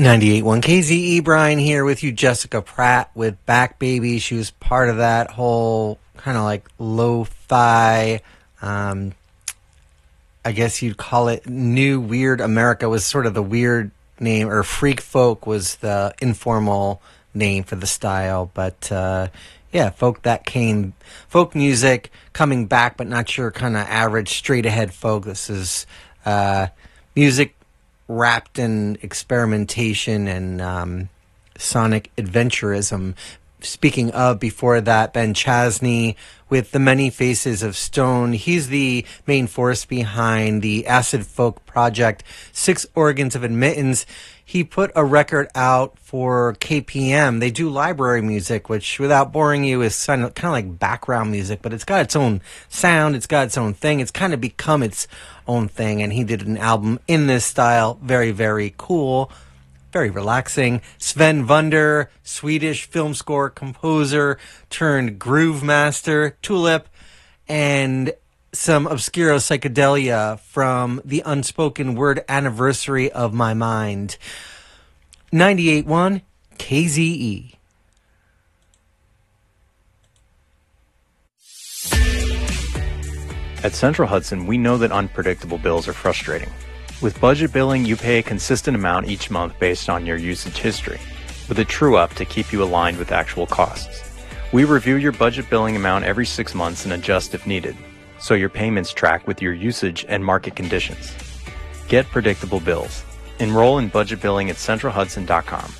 98.1 KZE, Brian here with you. Jessica Pratt with Back Baby. She was part of that whole kind of like lo-fi, I guess you'd call it New Weird America was sort of the weird name, or Freak Folk was the informal name for the style. But yeah, folk music coming back, but not your kind of average straight ahead folk. This is music wrapped in experimentation and sonic adventurism. Speaking of, before that, Ben Chasney with The Many Faces of Stone. He's the main force behind the acid folk project, Six Organs of Admittance. He put a record out for KPM. They do library music, which, without boring you, is kind of like background music, but it's got its own sound. It's got its own thing. It's kind of become its own thing, and he did an album in this style. Very, very cool. Very relaxing. Sven Wunder, Swedish film score composer turned groove master, Tulip, and some obscuro psychedelia from the Unspoken Word Anniversary of My Mind. 98.1 KZE. At Central Hudson, we know that unpredictable bills are frustrating. With budget billing, you pay a consistent amount each month based on your usage history, with a true-up to keep you aligned with actual costs. We review your budget billing amount every 6 months and adjust if needed, so your payments track with your usage and market conditions. Get predictable bills. Enroll in budget billing at centralhudson.com.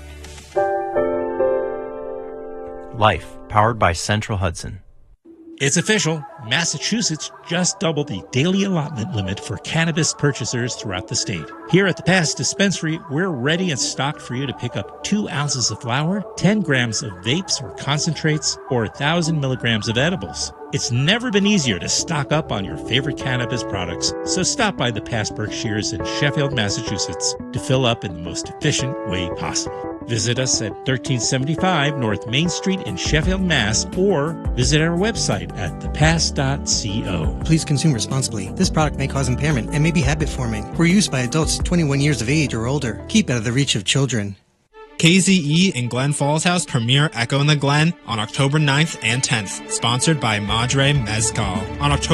Life, powered by Central Hudson. It's official. Massachusetts just doubled the daily allotment limit for cannabis purchasers throughout the state. Here at the Pass Dispensary, we're ready and stocked for you to pick up 2 ounces of flour, 10 grams of vapes or concentrates, or 1,000 milligrams of edibles. It's never been easier to stock up on your favorite cannabis products, so stop by the Pass Berkshires in Sheffield, Massachusetts to fill up in the most efficient way possible. Visit us at 1375 North Main Street in Sheffield, Mass, or visit our website at thepass.co. Please consume responsibly. This product may cause impairment and may be habit-forming. For use by adults 21 years of age or older. Keep out of the reach of children. KZE and Glen Falls House premiere Echo in the Glen on October 9th and 10th, sponsored by Madre Mezcal. On October